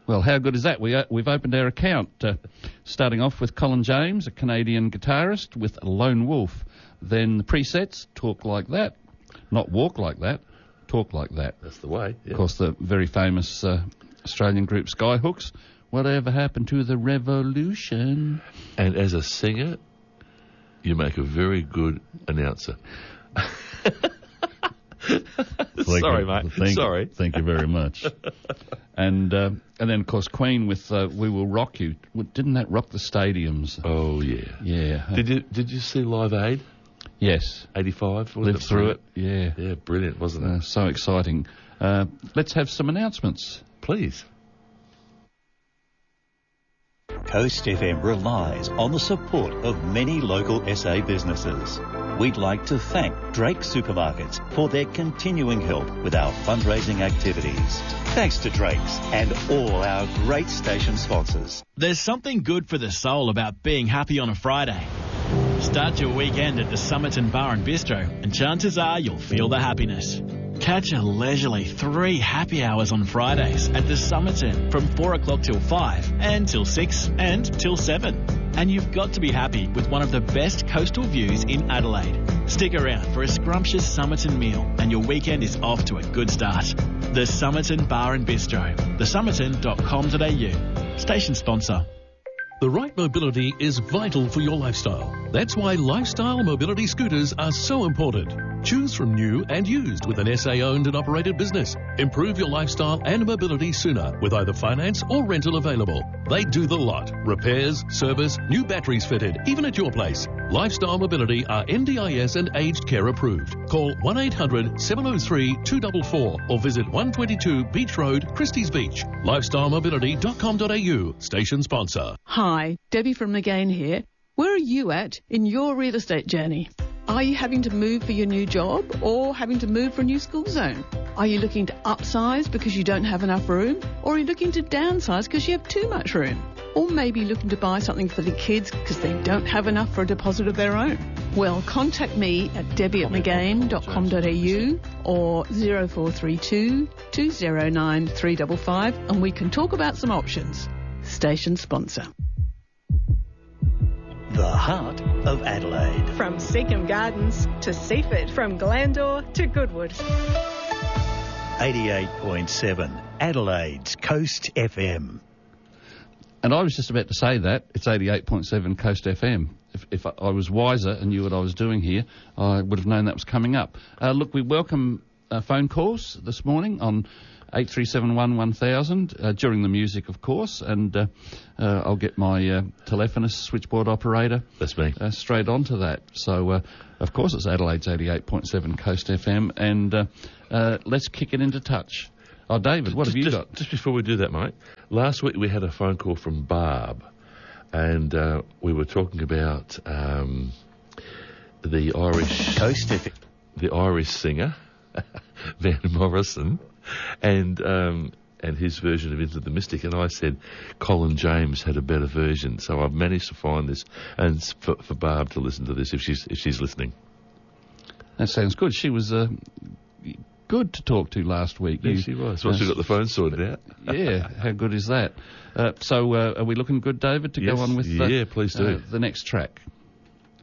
Well, how good is that? We've opened our account, starting off with Colin James, a Canadian guitarist, with Lone Wolf. Then the presets, Talk Like That, not Walk Like That, Talk Like That. That's the way, yeah. Of course, the very famous Australian group Skyhooks, Whatever Happened to the Revolution? And as a singer, you make a very good announcer. Sorry, mate. Sorry. Thank you very much. And then, of course, Queen with We Will Rock You. Didn't that rock the stadiums? Oh, yeah. Yeah. Did you see Live Aid? Yes. 85? Lived through it. Yeah. Yeah, brilliant, wasn't it? So exciting. Let's have some announcements. Please. Coast FM relies on the support of many local SA businesses. We'd like to thank Drake Supermarkets for their continuing help with our fundraising activities. Thanks to Drake's and all our great station sponsors. There's something good for the soul about being happy on a Friday. Start your weekend at the Somerton Bar and Bistro, and chances are you'll feel the happiness. Catch a leisurely 3 happy hours on Fridays at the Somerton from 4 o'clock till 5 and till 6 and till 7. And you've got to be happy with one of the best coastal views in Adelaide. Stick around for a scrumptious Somerton meal and your weekend is off to a good start. The Somerton Bar and Bistro, thesomerton.com.au. Station sponsor. The right mobility is vital for your lifestyle. That's why lifestyle mobility scooters are so important. Choose from new and used with an SA-owned and operated business. Improve your lifestyle and mobility sooner with either finance or rental available. They do the lot. Repairs, service, new batteries fitted, even at your place. Lifestyle Mobility are NDIS and aged care approved. Call 1-800-703-244 or visit 122 Beach Road, Christie's Beach. LifestyleMobility.com.au. Station sponsor. Hi, Debbie from McGain here. Where are you at in your real estate journey? Are you having to move for your new job or having to move for a new school zone? Are you looking to upsize because you don't have enough room? Or are you looking to downsize because you have too much room? Or maybe looking to buy something for the kids because they don't have enough for a deposit of their own? Well, contact me at debbie@mcgain.com.au or 0432 209 355 and we can talk about some options. Station sponsor. The heart of Adelaide. From Seacombe Gardens to Seaford, from Glandore to Goodwood. 88.7 Adelaide's Coast FM. And I was just about to say that. It's 88.7 Coast FM. If I was wiser and knew what I was doing here, I would have known that was coming up. Look, we welcome phone calls this morning on 8371 1000 during the music, of course, and I'll get my telephonist, switchboard operator. That's me. Straight onto that. So, of course, it's Adelaide's 88.7 Coast FM, and let's kick it into touch. Oh, David, what have you got? Just before we do that, mate, last week we had a phone call from Barb, and we were talking about the Irish... Coast FM. The Irish singer, Van Morrison, and his version of Into the Mystic, and I said Colin James had a better version, so I've managed to find this, and for Barb to listen to this if she's listening. That sounds good. She was good to talk to last week. Yeah, she was. Once we got the phone sorted out. Yeah, how good is that? So are we looking good, David, to yes, go on with yeah, please do. The next track?